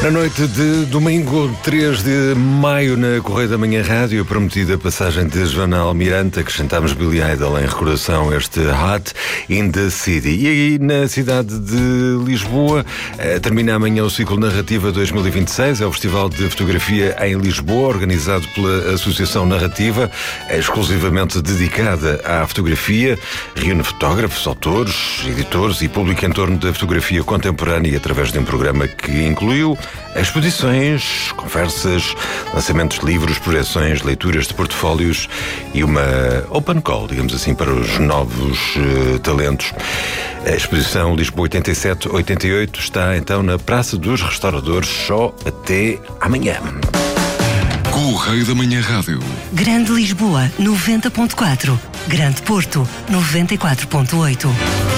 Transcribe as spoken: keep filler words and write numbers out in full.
Na noite de domingo, três de maio, na Correio da Manhã Rádio, prometida passagem de Joana Almirante, acrescentámos Billy Idol em recordação a este Hot in the City. E aí, na cidade de Lisboa, termina amanhã o ciclo Narrativa dois mil e vinte e seis, é o Festival de Fotografia em Lisboa, organizado pela Associação Narrativa, é exclusivamente dedicada à fotografia, reúne fotógrafos, autores, editores e público em torno da fotografia contemporânea através de um programa que incluiu exposições, conversas, lançamentos de livros, projeções, leituras de portfólios e uma open call, digamos assim, para os novos uh, talentos. A exposição Lisboa oitenta e sete oitenta e oito está então na Praça dos Restauradores só até amanhã. Correio da Manhã Rádio. Grande Lisboa, noventa ponto quatro. Grande Porto, noventa e quatro ponto oito.